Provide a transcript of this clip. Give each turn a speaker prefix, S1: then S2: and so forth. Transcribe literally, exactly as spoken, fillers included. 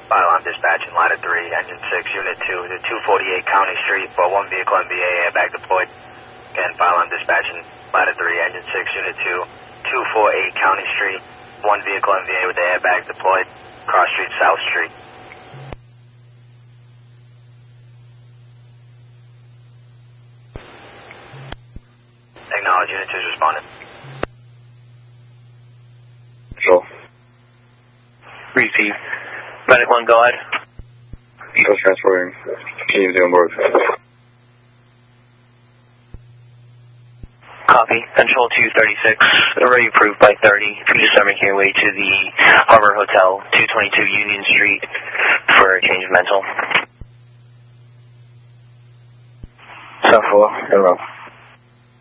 S1: Pylon dispatching ladder three, engine six, unit two to two forty-eight County Street for one vehicle M V A airbag deployed. Again, Pylon dispatching ladder three, engine six, unit two, two forty-eight County Street, one vehicle M V A with the airbag deployed, Cross Street, South Street. Acknowledge, unit two is responding.
S2: Control.
S3: Receive. Medic one, go ahead.
S2: Control transporting. Continue to on board.
S3: Copy. Control two thirty-six, already approved by thirty. If you just start making your way to the Harbor Hotel, two twenty-two Union Street for a change of mental.
S2: South four, in row.